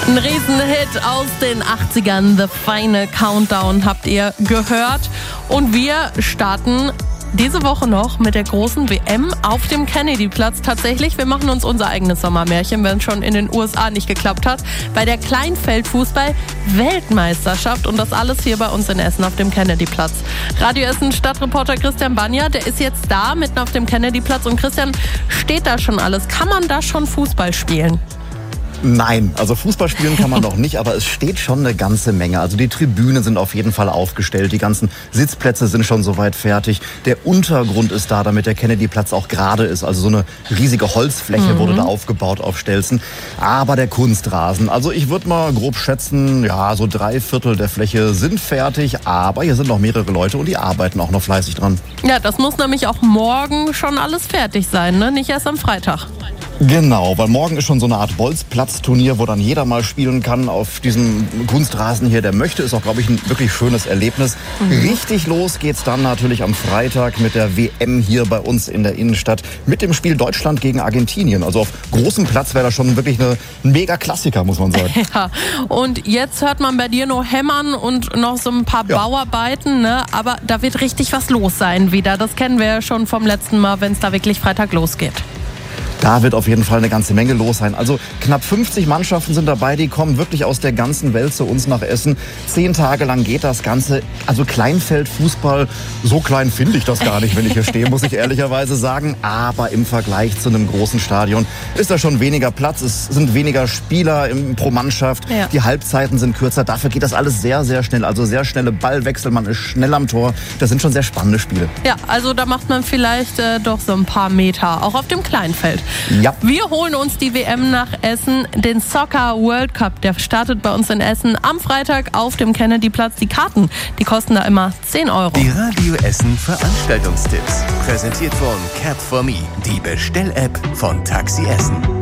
Ein Riesenhit aus den 80ern, The Final Countdown habt ihr gehört. Und wir starten diese Woche noch mit der großen WM auf dem Kennedy-Platz. Tatsächlich, wir machen uns unser eigenes Sommermärchen, wenn es schon in den USA nicht geklappt hat. Bei der Kleinfeldfußball-Weltmeisterschaft und das alles hier bei uns in Essen auf dem Kennedy-Platz. Radio Essen Stadtreporter Christian Banja, der ist jetzt da, mitten auf dem Kennedy-Platz. Und Christian, steht da schon alles? Kann man da schon Fußball spielen? Nein, also Fußball spielen kann man noch nicht, aber es steht schon eine ganze Menge. Also die Tribünen sind auf jeden Fall aufgestellt, die ganzen Sitzplätze sind schon soweit fertig. Der Untergrund ist da, damit der Kennedy-Platz auch gerade ist. Also so eine riesige Holzfläche wurde da aufgebaut auf Stelzen. Aber der Kunstrasen, also ich würde mal grob schätzen, ja, so 3/4 der Fläche sind fertig. Aber hier sind noch mehrere Leute und die arbeiten auch noch fleißig dran. Ja, das muss nämlich auch morgen schon alles fertig sein, ne? Nicht erst am Freitag. Genau, weil morgen ist schon so eine Art Bolzplatzturnier, wo dann jeder mal spielen kann auf diesem Kunstrasen hier, der möchte. Ist auch, glaube ich, ein wirklich schönes Erlebnis. Richtig los geht's dann natürlich am Freitag mit der WM hier bei uns in der Innenstadt mit dem Spiel Deutschland gegen Argentinien. Also auf großem Platz wäre das schon wirklich ein mega Klassiker, muss man sagen. Ja, und jetzt hört man bei dir nur Hämmern und noch so ein paar Bauarbeiten, ne? Aber da wird richtig was los sein wieder. Das kennen wir ja schon vom letzten Mal, wenn es da wirklich Freitag losgeht. Da wird auf jeden Fall eine ganze Menge los sein. Also knapp 50 Mannschaften sind dabei, die kommen wirklich aus der ganzen Welt zu uns nach Essen. 10 Tage lang geht das Ganze. Also Kleinfeldfußball, so klein finde ich das gar nicht, wenn ich hier stehe, muss ich ehrlicherweise sagen. Aber im Vergleich zu einem großen Stadion ist da schon weniger Platz. Es sind weniger Spieler pro Mannschaft. Ja. Die Halbzeiten sind kürzer. Dafür geht das alles sehr, sehr schnell. Also sehr schnelle Ballwechsel, man ist schnell am Tor. Das sind schon sehr spannende Spiele. Ja, also da macht man vielleicht doch so ein paar Meter, auch auf dem Kleinfeld. Ja. Wir holen uns die WM nach Essen, den Soccer World Cup. Der startet bei uns in Essen am Freitag auf dem Kennedy-Platz. Die Karten, die kosten da immer 10 Euro. Die Radio Essen Veranstaltungstipps. Präsentiert von Cap4Me, die Bestell-App von Taxi Essen.